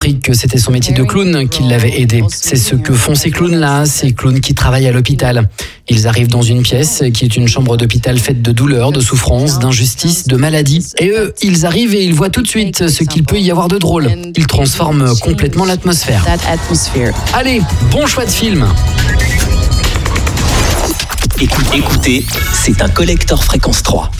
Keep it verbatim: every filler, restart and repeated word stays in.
compris que c'était son métier de clown qui l'avait aidé. C'est ce que font ces clowns-là, ces clowns qui travaillent à l'hôpital. Ils arrivent dans une pièce qui est une chambre d'hôpital faite de douleurs, de souffrances, d'injustice, de maladies. Et eux, ils arrivent et ils voient tout de suite ce qu'il peut y avoir de drôle. Ils transforment complètement l'atmosphère. Allez, bon choix de film. Écoutez, c'est un collector fréquence trois.